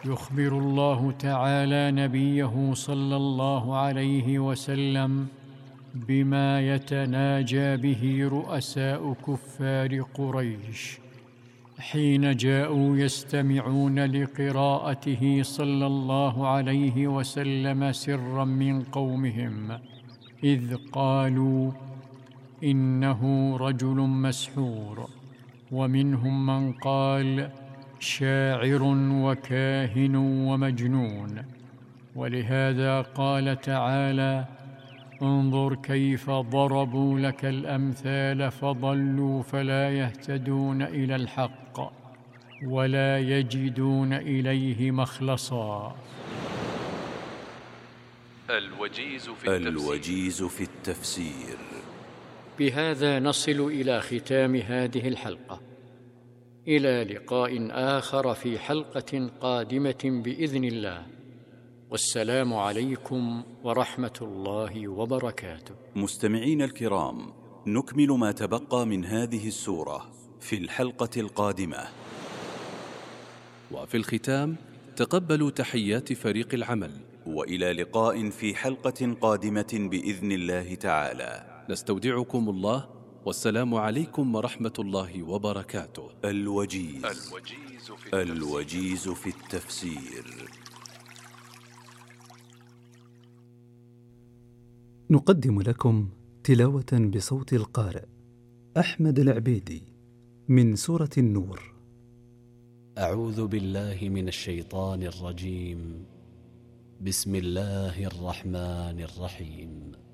يخبر الله تعالى نبيه صلى الله عليه وسلم بما يتناجى به رؤساء كفار قريش حين جاءوا يستمعون لقراءته صلى الله عليه وسلم سرا من قومهم، إذ قالوا إنه رجل مسحور، ومنهم من قال شاعر وكاهن ومجنون. ولهذا قال تعالى: انظر كيف ضربوا لك الأمثال فضلوا فلا يهتدون إلى الحق ولا يجدون إليه مخلصا. الوجيز في التفسير. بهذا نصل إلى ختام هذه الحلقة، إلى لقاء آخر في حلقة قادمة بإذن الله، والسلام عليكم ورحمة الله وبركاته. مستمعين الكرام، نكمل ما تبقى من هذه السورة في الحلقة القادمة. وفي الختام تقبلوا تحيات فريق العمل، وإلى لقاء في حلقة قادمة بإذن الله تعالى. نستودعكم الله، والسلام عليكم ورحمة الله وبركاته. الوجيز في التفسير. نقدم لكم تلاوة بصوت القارئ أحمد العبيدي من سورة النور. أعوذ بالله من الشيطان الرجيم. بسم الله الرحمن الرحيم.